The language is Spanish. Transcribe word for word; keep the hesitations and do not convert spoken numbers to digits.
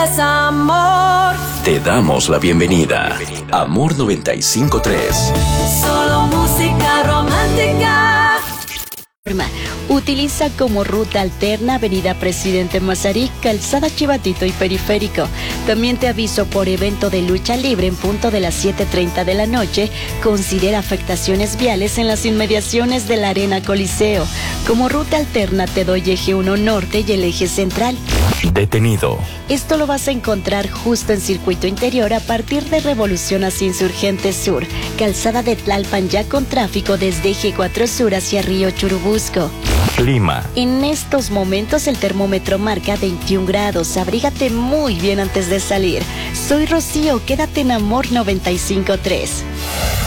Es amor. Te damos la bienvenida. Amor noventa y cinco punto tres. Solo música romántica. Utiliza como ruta alterna Avenida Presidente Mazarí, Calzada Chivatito y Periférico. También te aviso por evento de lucha libre en punto de las siete treinta de la noche. Considera afectaciones viales en las inmediaciones de la Arena Coliseo. Como ruta alterna te doy eje uno Norte y el eje central. Detenido. Esto lo vas a encontrar justo en Circuito Interior a partir de Revolución hacia Insurgente Sur. Calzada de Tlalpan ya con tráfico desde eje cuatro Sur hacia Río Churubusco. Clima. En estos momentos el termómetro marca veintiún grados. Abrígate muy bien antes de salir. Soy Rocío, quédate en Amor noventa y cinco punto tres.